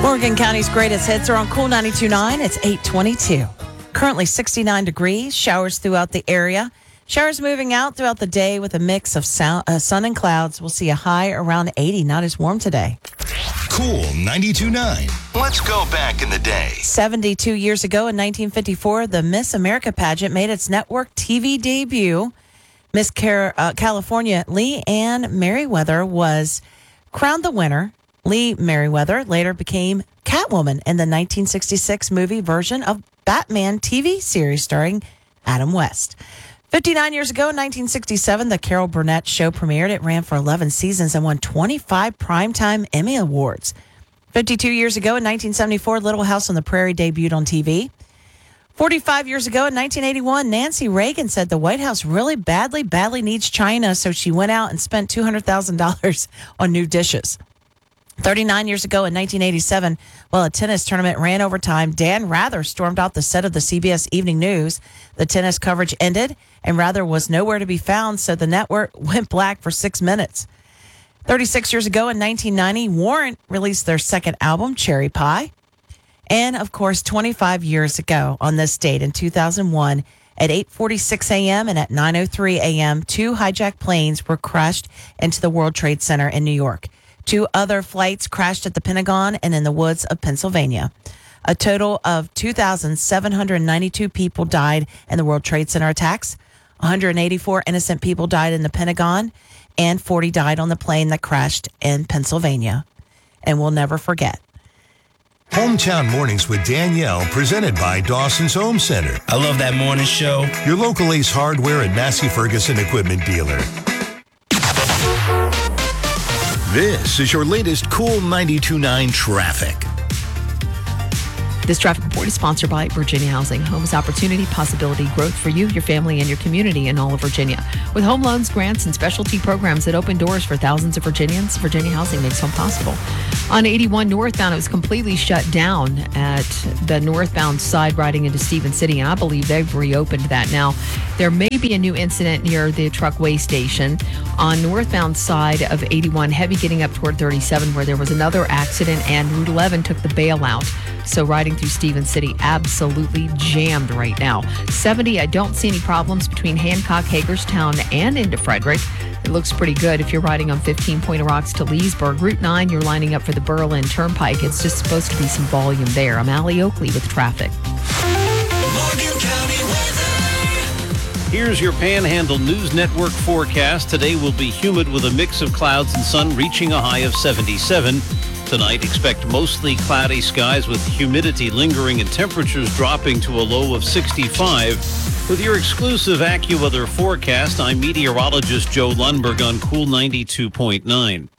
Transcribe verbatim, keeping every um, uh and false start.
Morgan County's greatest hits are on Cool ninety-two point nine. It's eight twenty-two. Currently sixty-nine degrees, showers throughout the area. Showers moving out throughout the day with a mix of sound, uh, sun and clouds. We'll see a high around eighty, not as warm today. Cool ninety-two point nine. Let's go back in the day. seventy-two years ago in nineteen fifty-four, the Miss America pageant made its network T V debut. Miss Car- uh, California Lee Ann Merriweather was crowned the winner. Lee Merriweather later became Catwoman in the nineteen sixty-six movie version of Batman T V series starring Adam West. fifty-nine years ago in nineteen sixty-seven, the Carol Burnett show premiered. It ran for eleven seasons and won twenty-five Primetime Emmy Awards. fifty-two years ago in nineteen seventy-four, Little House on the Prairie debuted on T V. forty-five years ago in nineteen eighty-one, Nancy Reagan said the White House really badly, badly needs China, so she went out and spent two hundred thousand dollars on new dishes. thirty-nine years ago in nineteen eighty-seven, while a tennis tournament ran over time, Dan Rather stormed off the set of the C B S Evening News. The tennis coverage ended, and Rather was nowhere to be found, so the network went black for six minutes. thirty-six years ago in nineteen ninety, Warrant released their second album, Cherry Pie. And, of course, twenty-five years ago on this date in two thousand one, at eight forty-six a.m. and at nine oh three a.m., two hijacked planes were crashed into the World Trade Center in New York. Two other flights crashed at the Pentagon and in the woods of Pennsylvania. A total of two thousand seven hundred ninety-two people died in the World Trade Center attacks. one hundred eighty-four innocent people died in the Pentagon, and forty died on the plane that crashed in Pennsylvania. And we'll never forget. Hometown Mornings with Danielle, presented by Dawson's Home Center. I love that morning show. Your local Ace Hardware and Massey Ferguson equipment dealer. This is your latest Cool ninety-two point nine traffic. This traffic report is sponsored by Virginia Housing. Home is opportunity, possibility, growth for you, your family, and your community in all of Virginia. With home loans, grants, and specialty programs that open doors for thousands of Virginians, Virginia Housing makes home possible. On eighty-one northbound, it was completely shut down at the northbound side riding into Stephen City, and I believe they've reopened that now. There may be a new incident near the truck weigh station. On northbound side of eighty-one, heavy getting up toward thirty-seven, where there was another accident, and Route eleven took the bailout. So riding through Stephen City, absolutely jammed right now. seventy, I don't see any problems between Hancock, Hagerstown, and into Frederick. It looks pretty good if you're riding on fifteen Point of Rocks to Leesburg. Route nine, you're lining up for the Berlin Turnpike. It's just supposed to be some volume there. I'm Allie Oakley with traffic. Morgan County weather. Here's your Panhandle News Network forecast. Today will be humid with a mix of clouds and sun, reaching a high of seventy-seven. Tonight, expect mostly cloudy skies with humidity lingering and temperatures dropping to a low of sixty-five. With your exclusive AccuWeather forecast, I'm meteorologist Joe Lundberg on Cool ninety-two point nine.